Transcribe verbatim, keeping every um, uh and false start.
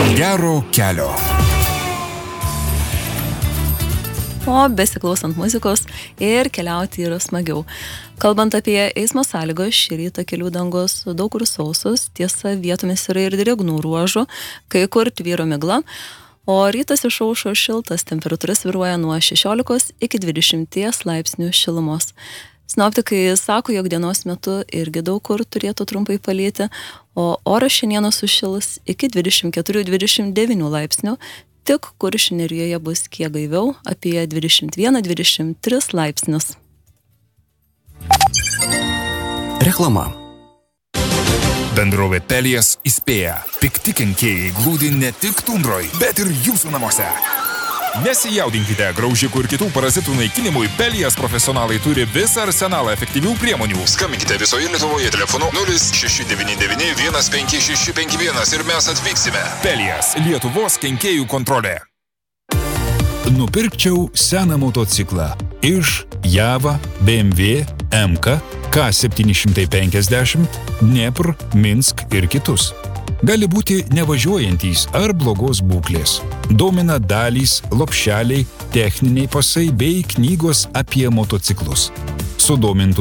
Gero kelio. O besiklausant muzikos ir keliauti yra smagiau. Kalbant apie eismo sąlygos, šį rytą kelių dangos daug kur sausos, tiesa vietomis yra ir drėgnų ruožų, kai kur tvyro migla, o rytas išaušo šiltas, temperatūra svyruoja nuo šešiolikos iki dvidešimt laipsnių šilumos. Sinoptikai sako, jog dienos metu irgi daug kur turėtų trumpai palyti, o oras šiandieną sušils iki dvidešimt keturių dvidešimt devynių laipsnių, tik Kuršių Nerijoje bus kiek gaiviau, apie dvidešimt vieną dvidešimt tris laipsnius. Reklama. Bendrovė Pelijas įspėja, pikti kenkėjai glūdi ne tik tundroj, bet ir jūsų namuose. Nesijaudinkite, graužikų ir kitų parazitų naikinimui Pelijas profesionalai turi visą arsenalą efektyvių priemonių. Skambinkite visoje Lietuvoje telefonu nulis šeši devyni devyni vienas penki šeši penki vienas ir mes atvyksime. Pelijas, Lietuvos kenkėjų kontrolė. Nupirkčiau seną motociklą iš Java, B M W, M K, K septyni šimtai penkiasdešimt, Dnepr, Minsk ir kitus. Gali būti nevažiuojantys ar blogos būklės. Domina dalys, lopšeliai, techniniai pasai bei knygos apie motociklus. Sudomintų